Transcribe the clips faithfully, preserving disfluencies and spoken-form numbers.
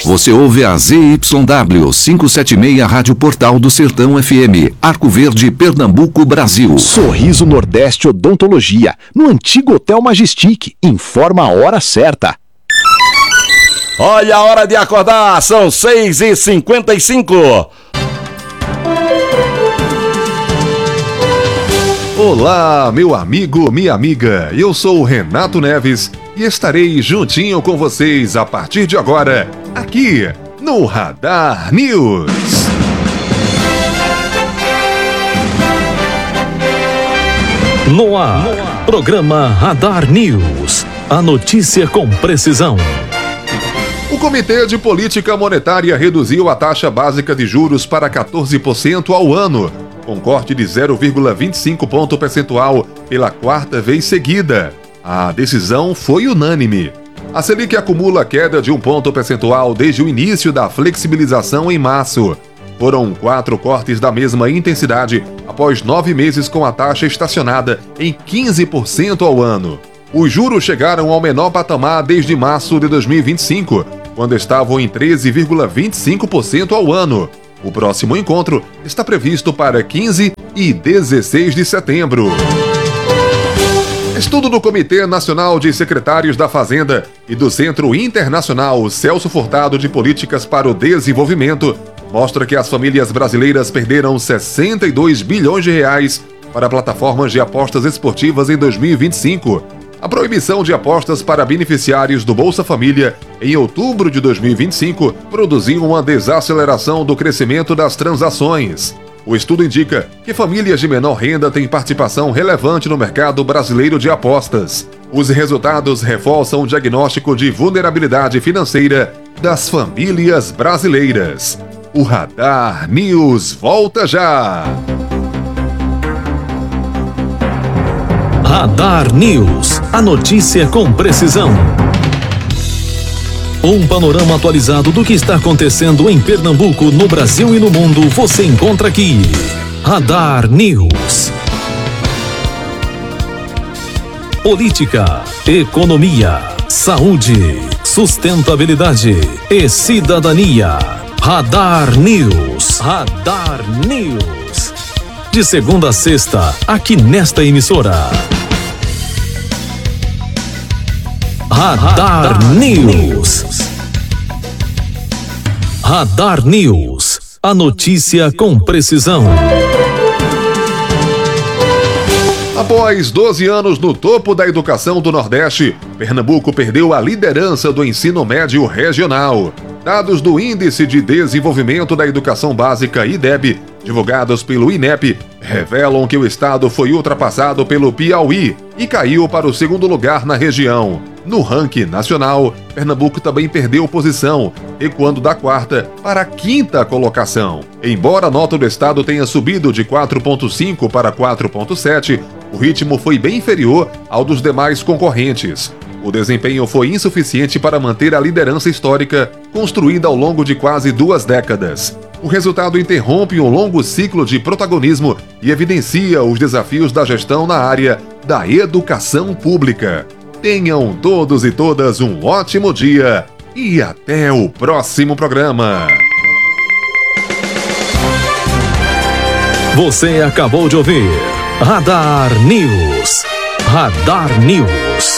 Você ouve a Z Y W quinhentos e setenta e seis Rádio Portal do Sertão F M, Arco Verde, Pernambuco, Brasil. Sorriso Nordeste Odontologia, no antigo Hotel Majestic. Informa a hora certa. Olha a hora de acordar, são seis e cinquenta e cinco. Olá, meu amigo, minha amiga, eu sou o Renato Neves e estarei juntinho com vocês a partir de agora, aqui no Radar News. No ar, no ar, programa Radar News, a notícia com precisão. O Comitê de Política Monetária reduziu a taxa básica de juros para quatorze por cento ao ano, com corte de zero vírgula vinte e cinco ponto percentual pela quarta vez seguida. A decisão foi unânime. A Selic acumula queda de um ponto percentual desde o início da flexibilização em março. Foram quatro cortes da mesma intensidade após nove meses com a taxa estacionada em quinze por cento ao ano. Os juros chegaram ao menor patamar desde março de dois mil e vinte e cinco, quando estavam em treze vírgula vinte e cinco por cento ao ano. O próximo encontro está previsto para quinze e dezesseis de setembro. Estudo do Comitê Nacional de Secretários da Fazenda e do Centro Internacional Celso Furtado de Políticas para o Desenvolvimento mostra que as famílias brasileiras perderam sessenta e dois bilhões de reais para plataformas de apostas esportivas em dois mil e vinte e cinco. A proibição de apostas para beneficiários do Bolsa Família em outubro de dois mil e vinte e cinco produziu uma desaceleração do crescimento das transações. O estudo indica que famílias de menor renda têm participação relevante no mercado brasileiro de apostas. Os resultados reforçam o diagnóstico de vulnerabilidade financeira das famílias brasileiras. O Radar News volta já! Radar News, a notícia com precisão. Um panorama atualizado do que está acontecendo em Pernambuco, no Brasil e no mundo, você encontra aqui. Radar News. Política, economia, saúde, sustentabilidade e cidadania. Radar News. Radar News. De segunda a sexta, aqui nesta emissora. Radar, Radar News. Radar News. A notícia com precisão. Após doze anos no topo da educação do Nordeste, Pernambuco perdeu a liderança do ensino médio regional. Dados do Índice de Desenvolvimento da Educação Básica, I D E B, divulgados pelo INEP, revelam que o estado foi ultrapassado pelo Piauí e caiu para o segundo lugar na região. No ranking nacional, Pernambuco também perdeu posição, recuando da quarta para a quinta colocação. Embora a nota do estado tenha subido de quatro vírgula cinco para quatro vírgula sete, o ritmo foi bem inferior ao dos demais concorrentes. O desempenho foi insuficiente para manter a liderança histórica construída ao longo de quase duas décadas. O resultado interrompe um longo ciclo de protagonismo e evidencia os desafios da gestão na área da educação pública. Tenham todos e todas um ótimo dia e até o próximo programa. Você acabou de ouvir Radar News. Radar News.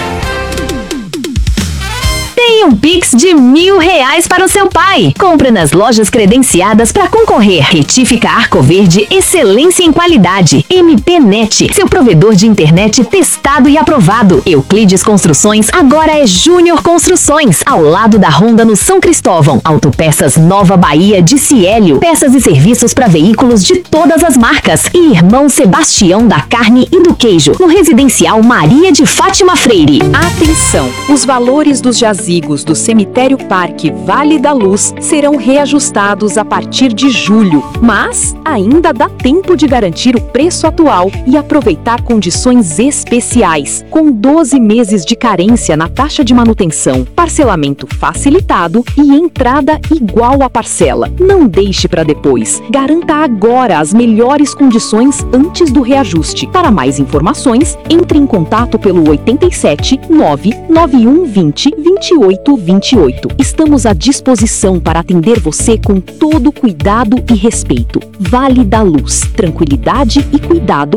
Tem um Pix de mil reais para o seu pai. Compre nas lojas credenciadas para concorrer. Retifica Arco Verde, excelência em qualidade. M P Net, seu provedor de internet testado e aprovado. Euclides Construções, agora é Júnior Construções, ao lado da Honda no São Cristóvão. Autopeças Nova Bahia de Ciélio. Peças e serviços para veículos de todas as marcas. E Irmão Sebastião da Carne e do Queijo, no Residencial Maria de Fátima Freire. Atenção! Os valores dos jazigos do Cemitério Parque Vale da Luz serão reajustados a partir de julho, mas ainda dá tempo de garantir o preço atual e aproveitar condições especiais, com doze meses de carência na taxa de manutenção, parcelamento facilitado e entrada igual à parcela. Não deixe para depois. Garanta agora as melhores condições antes do reajuste. Para mais informações, entre em contato pelo oito sete nove nove um dois zero, dois oito oito dois oito. Estamos à disposição para atender você com todo cuidado e respeito. Vale da Luz, tranquilidade e cuidado